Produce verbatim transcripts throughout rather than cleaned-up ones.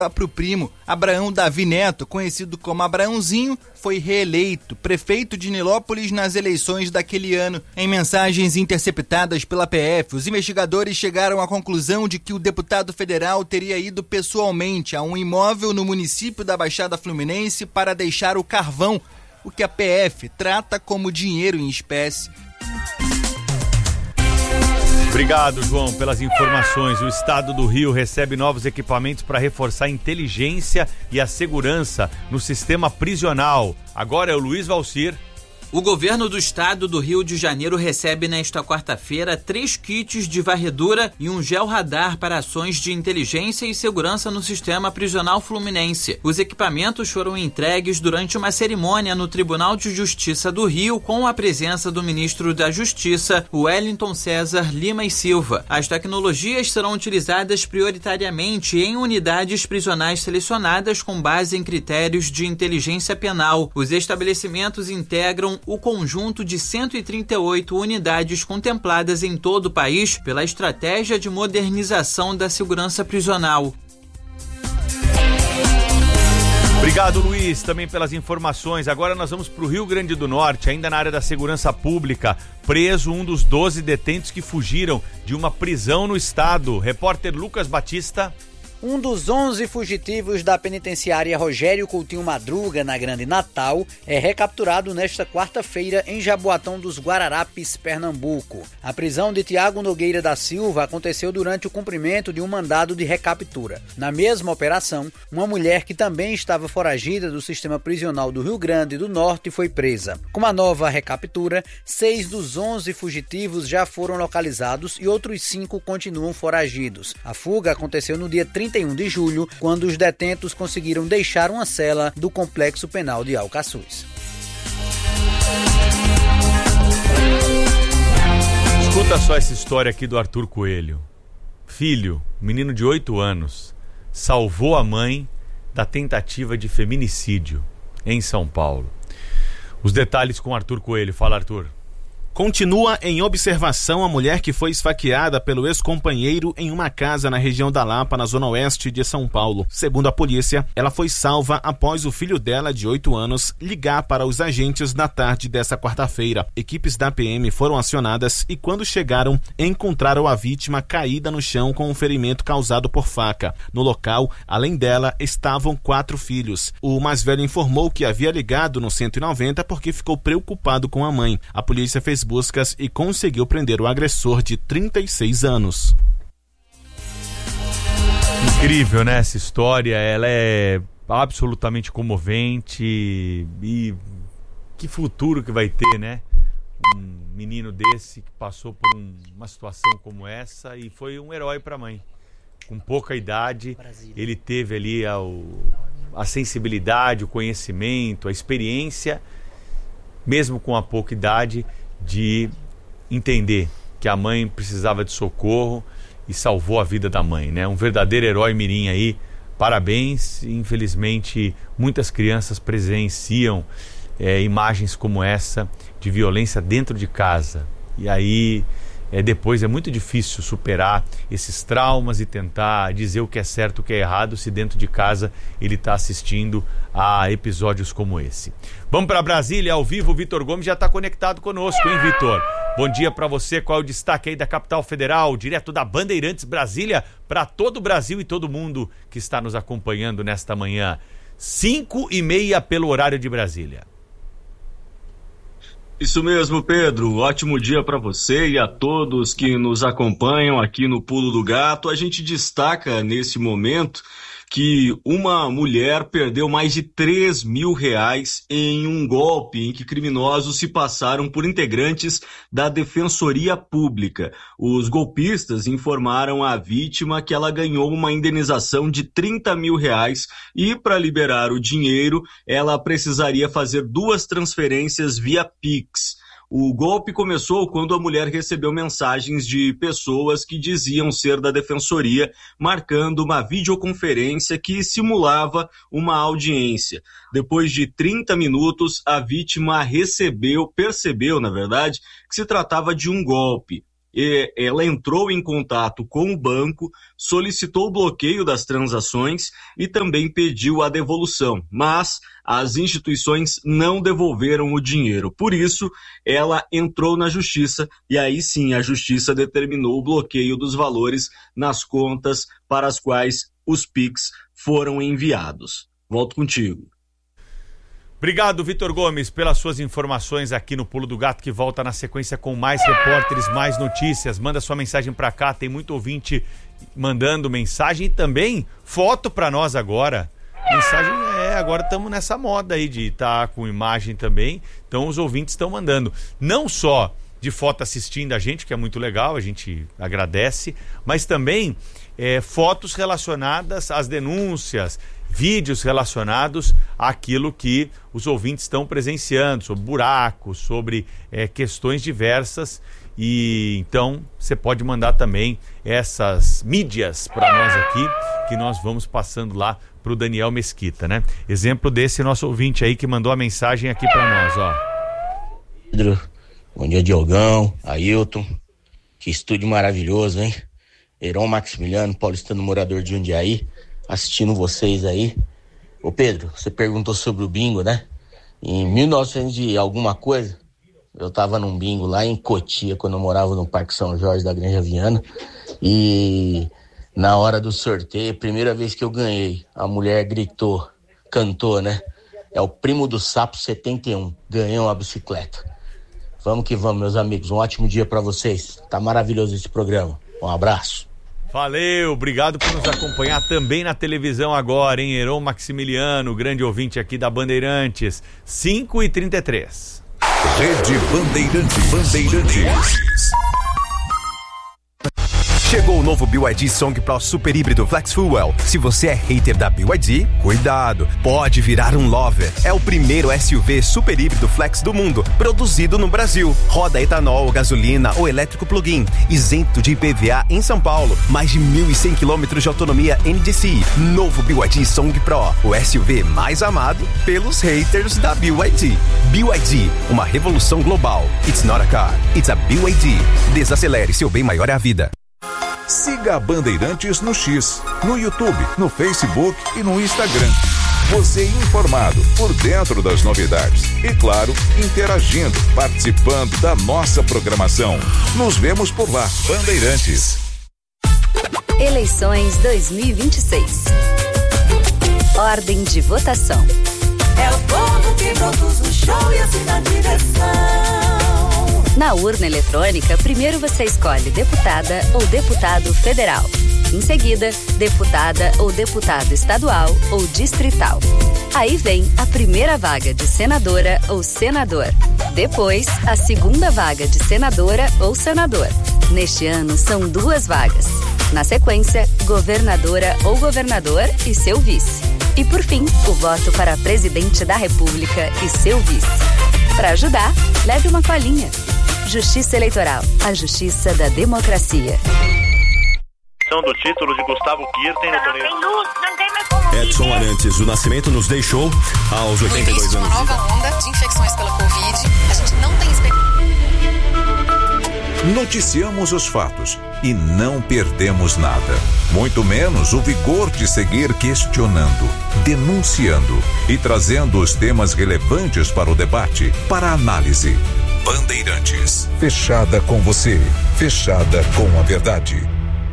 O próprio primo, Abraão Davi Neto, conhecido como Abraãozinho, foi reeleito prefeito de Nilópolis nas eleições daquele ano. Em mensagens interceptadas pela P F, os investigadores chegaram à conclusão de que o deputado federal teria ido pessoalmente a um imóvel no município da Baixada Fluminense para deixar o carvão, o que a P F trata como dinheiro em espécie. Obrigado, João, pelas informações. O estado do Rio recebe novos equipamentos para reforçar a inteligência e a segurança no sistema prisional. Agora é o Luiz Valcir. O governo do estado do Rio de Janeiro recebe nesta quarta-feira três kits de varredura e um gel radar para ações de inteligência e segurança no sistema prisional fluminense. Os equipamentos foram entregues durante uma cerimônia no Tribunal de Justiça do Rio com a presença do ministro da Justiça, Wellington César Lima e Silva. As tecnologias serão utilizadas prioritariamente em unidades prisionais selecionadas com base em critérios de inteligência penal. Os estabelecimentos integram o conjunto de cento e trinta e oito unidades contempladas em todo o país pela estratégia de modernização da segurança prisional. Obrigado, Luiz, também pelas informações. Agora nós vamos para o Rio Grande do Norte, ainda na área da segurança pública. Preso um dos doze detentos que fugiram de uma prisão no estado. Repórter Lucas Batista. Um dos onze fugitivos da penitenciária Rogério Coutinho Madruga, na Grande Natal, é recapturado nesta quarta-feira em Jaboatão dos Guararapes, Pernambuco. A prisão de Tiago Nogueira da Silva aconteceu durante o cumprimento de um mandado de recaptura. Na mesma operação, uma mulher que também estava foragida do sistema prisional do Rio Grande do Norte foi presa. Com a nova recaptura, seis dos onze fugitivos já foram localizados e outros cinco continuam foragidos. A fuga aconteceu no dia trinta e um de julho, quando os detentos conseguiram deixar uma cela do Complexo Penal de Alcaçuz. Escuta só essa história aqui do Arthur Coelho. Filho, menino de oito anos, salvou a mãe da tentativa de feminicídio em São Paulo. Os detalhes com Arthur Coelho. Fala, Arthur. Continua em observação a mulher que foi esfaqueada pelo ex-companheiro em uma casa na região da Lapa, na zona oeste de São Paulo. Segundo a polícia, ela foi salva após o filho dela, de oito anos, ligar para os agentes na tarde desta quarta-feira. Equipes da P M foram acionadas e, quando chegaram, encontraram a vítima caída no chão com um ferimento causado por faca. No local, além dela, estavam quatro filhos. O mais velho informou que havia ligado no cento e noventa porque ficou preocupado com a mãe. A polícia fez buscas e conseguiu prender o agressor de trinta e seis anos. Incrível, né? Essa história, ela é absolutamente comovente e que futuro que vai ter, né? Um menino desse que passou por um, uma situação como essa e foi um herói para a mãe. Com pouca idade, Brasília. Ele teve ali a, a sensibilidade, o conhecimento, a experiência, mesmo com a pouca idade, de entender que a mãe precisava de socorro e salvou a vida da mãe, né? Um verdadeiro herói mirim aí, parabéns. Infelizmente, muitas crianças presenciam é, imagens como essa de violência dentro de casa. E aí, é, depois é muito difícil superar esses traumas e tentar dizer o que é certo e o que é errado se dentro de casa ele está assistindo a episódios como esse. Vamos para Brasília, ao vivo. O Vitor Gomes já está conectado conosco, hein, Vitor? Bom dia para você. Qual é o destaque aí da capital federal, direto da Bandeirantes Brasília, para todo o Brasil e todo mundo que está nos acompanhando nesta manhã? Cinco e meia pelo horário de Brasília. Isso mesmo, Pedro. Ótimo dia para você e a todos que nos acompanham aqui no Pulo do Gato. A gente destaca nesse momento que uma mulher perdeu mais de três mil reais em um golpe em que criminosos se passaram por integrantes da Defensoria Pública. Os golpistas informaram à vítima que ela ganhou uma indenização de trinta mil reais e, para liberar o dinheiro, ela precisaria fazer duas transferências via Pix. O golpe começou quando a mulher recebeu mensagens de pessoas que diziam ser da Defensoria, marcando uma videoconferência que simulava uma audiência. Depois de trinta minutos, a vítima recebeu, percebeu, na verdade, que se tratava de um golpe. e, ela entrou em contato com o banco, solicitou o bloqueio das transações e também pediu a devolução, mas as instituições não devolveram o dinheiro. Por isso, ela entrou na justiça e aí sim a justiça determinou o bloqueio dos valores nas contas para as quais os Pix foram enviados. Volto contigo. Obrigado, Vitor Gomes, pelas suas informações aqui no Pulo do Gato, que volta na sequência com mais repórteres, mais notícias. Manda sua mensagem para cá, tem muito ouvinte mandando mensagem e também foto para nós agora. Mensagem é, agora estamos nessa moda aí de estar tá com imagem também, então os ouvintes estão mandando. Não só de foto assistindo a gente, que é muito legal, a gente agradece, mas também é, fotos relacionadas às denúncias, vídeos relacionados àquilo que os ouvintes estão presenciando, sobre buracos, sobre é, questões diversas. E então você pode mandar também essas mídias para nós aqui, que nós vamos passando lá para o Daniel Mesquita, né? Exemplo desse nosso ouvinte aí que mandou a mensagem aqui para nós, ó. Pedro, bom dia, Diogão, Ailton, que estúdio maravilhoso, hein? Heron Maximiliano, paulistano morador de Jundiaí, assistindo vocês aí. Ô Pedro, você perguntou sobre o bingo, né? Em mil e novecentos e alguma coisa, eu tava num bingo lá em Cotia, quando eu morava no Parque São Jorge da Granja Viana, e na hora do sorteio, primeira vez que eu ganhei, a mulher gritou, cantou, né? É o Primo do Sapo setenta e um, ganhei uma bicicleta. Vamos que vamos, meus amigos, um ótimo dia pra vocês, tá maravilhoso esse programa, um abraço. Valeu, obrigado por nos acompanhar também na televisão agora, hein? Heron Maximiliano, grande ouvinte aqui da Bandeirantes, cinco e trinta e três. Rede Bandeirantes. Bandeirantes. Chegou o novo B Y D Song Pro Super Híbrido Flex Fuel. Se você é hater da B Y D, cuidado, pode virar um lover. É o primeiro S U V super híbrido flex do mundo, produzido no Brasil. Roda etanol, gasolina ou elétrico plug-in, isento de I P V A em São Paulo. Mais de mil e cem quilômetros de autonomia N D C I. Novo B Y D Song Pro, o S U V mais amado pelos haters da B Y D. B Y D, uma revolução global. It's not a car, it's a B Y D. Desacelere, seu bem maior é a vida. Siga a Bandeirantes no X, no YouTube, no Facebook e no Instagram. Você informado, por dentro das novidades. E claro, interagindo, participando da nossa programação. Nos vemos por lá. Bandeirantes. Eleições dois mil e vinte e seis. Ordem de votação. É o povo que produz o show e assim na direção. Na urna eletrônica, primeiro você escolhe deputada ou deputado federal. Em seguida, deputada ou deputado estadual ou distrital. Aí vem a primeira vaga de senadora ou senador. Depois, a segunda vaga de senadora ou senador. Neste ano, são duas vagas. Na sequência, governadora ou governador e seu vice. E por fim, o voto para presidente da República e seu vice. Para ajudar, leve uma colinha. Justiça Eleitoral, a justiça da democracia. Do título de Gustavo Kirten no torneio. Edson Arantes, o Nascimento nos deixou aos oitenta e dois anos. Uma nova onda de infecções pela Covid. A gente não tem expectativa. Noticiamos os fatos e não perdemos nada. Muito menos o vigor de seguir questionando, denunciando e trazendo os temas relevantes para o debate, para a análise. Bandeirantes. Fechada com você. Fechada com a verdade.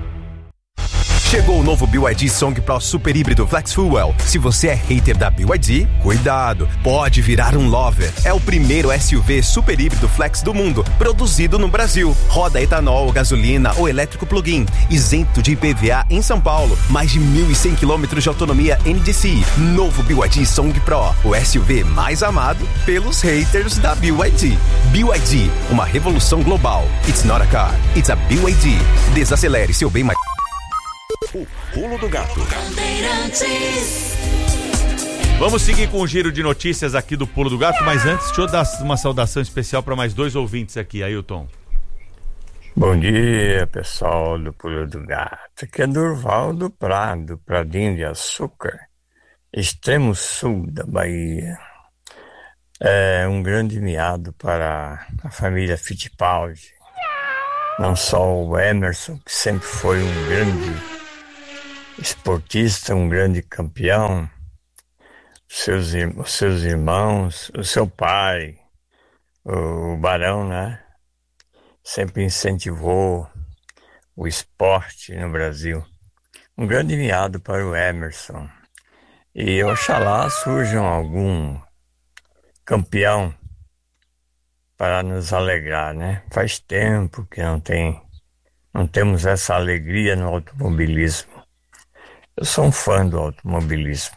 Chegou o novo B Y D Song Pro Super Híbrido Flex Fuel. Se você é hater da B Y D, cuidado, pode virar um lover. É o primeiro S U V super híbrido flex do mundo, produzido no Brasil. Roda etanol, gasolina ou elétrico plug-in, isento de I P V A em São Paulo. Mais de mil e cem quilômetros de autonomia N D C I. Novo B Y D Song Pro, o S U V mais amado pelos haters da B Y D. B Y D, uma revolução global. It's not a car, it's a B Y D. Desacelere, seu bem mais... O Pulo do Gato. Vamos seguir com o giro de notícias aqui do Pulo do Gato, mas antes deixa eu dar uma saudação especial para mais dois ouvintes aqui, Ailton. Bom dia, pessoal do Pulo do Gato. Aqui é Durval do Prado, Pradinho de Açúcar, extremo sul da Bahia. É um grande miado para a família Fittipaldi. não só o Emerson, que sempre foi um grande esportista, um grande campeão, seus, os seus irmãos, o seu pai, o Barão, né? Sempre incentivou o esporte no Brasil. Um grande miado para o Emerson. E oxalá surjam algum campeão para nos alegrar, né? Faz tempo que não tem, não temos essa alegria no automobilismo. Eu sou um fã do automobilismo,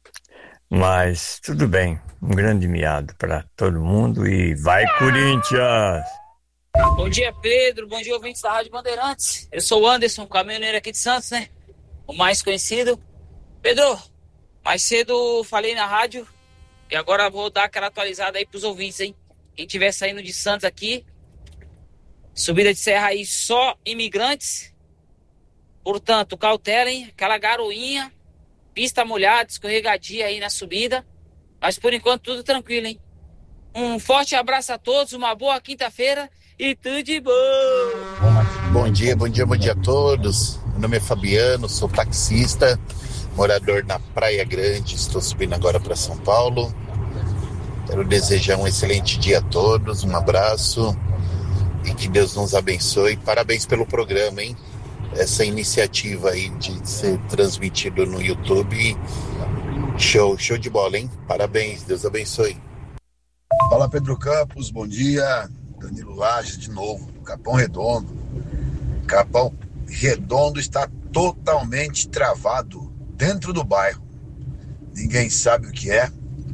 mas tudo bem, um grande miado para todo mundo e vai Corinthians! Bom dia, Pedro, bom dia, ouvintes da Rádio Bandeirantes. Eu sou o Anderson, caminhoneiro aqui de Santos, né? O mais conhecido. Pedro, mais cedo falei na rádio e agora vou dar aquela atualizada aí pros ouvintes, hein? Quem estiver saindo de Santos aqui, subida de serra aí só imigrantes. Portanto, cautela, hein? Aquela garoinha, pista molhada, escorregadia aí na subida. Mas por enquanto tudo tranquilo, hein? Um forte abraço a todos, uma boa quinta-feira e tudo de bom! Bom dia, bom dia, bom dia a todos. Meu nome é Fabiano, sou taxista, morador na Praia Grande, estou subindo agora para São Paulo. Quero desejar um excelente dia a todos, um abraço e que Deus nos abençoe. Parabéns pelo programa, hein? Essa iniciativa aí de ser transmitido no YouTube, show, show de bola, hein? Parabéns, Deus abençoe. Fala, Pedro Campos, bom dia. Danilo Lages de novo, Capão Redondo. Capão Redondo está totalmente travado dentro do bairro. Ninguém sabe o que é.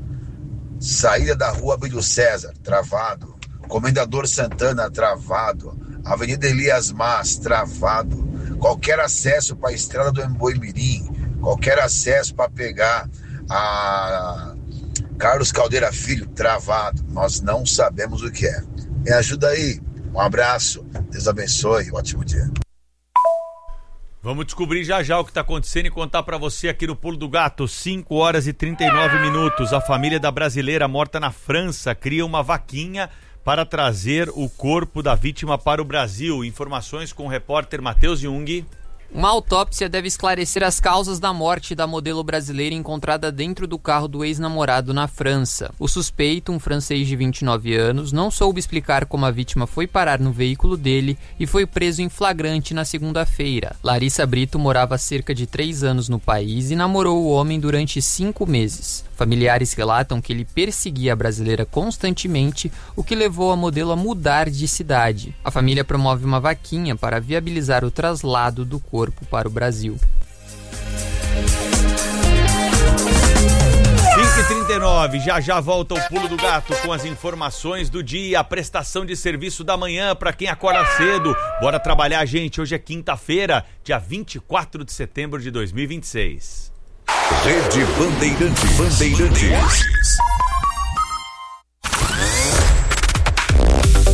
Saída da rua Abílio César, travado. Comendador Santana, travado. Avenida Elias Mas, travado. Qualquer acesso para a estrada do Emboimirim, qualquer acesso para pegar a Carlos Caldeira Filho, travado. Nós não sabemos o que é. Me ajuda aí. Um abraço. Deus abençoe. Um ótimo dia. Vamos descobrir já já o que está acontecendo e contar para você aqui no Pulo do Gato. cinco horas e trinta e nove minutos. A família da brasileira morta na França cria uma vaquinha para trazer o corpo da vítima para o Brasil. Informações com o repórter Matheus Jung. Uma autópsia deve esclarecer as causas da morte da modelo brasileira encontrada dentro do carro do ex-namorado na França. O suspeito, um francês de vinte e nove anos, não soube explicar como a vítima foi parar no veículo dele e foi preso em flagrante na segunda-feira. Larissa Brito morava há cerca de três anos no país e namorou o homem durante cinco meses. Familiares relatam que ele perseguia a brasileira constantemente, o que levou a modelo a mudar de cidade. A família promove uma vaquinha para viabilizar o traslado do corpo para o Brasil. cinco e trinta e nove, já já volta o Pulo do Gato com as informações do dia, a prestação de serviço da manhã para quem acorda cedo. Bora trabalhar, gente. Hoje é quinta-feira, dia vinte e quatro de setembro de dois mil e vinte e seis. Rede Bandeirantes. Bandeirantes.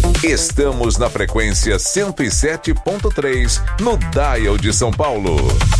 Estamos na frequência cento e sete ponto três no Dial de São Paulo.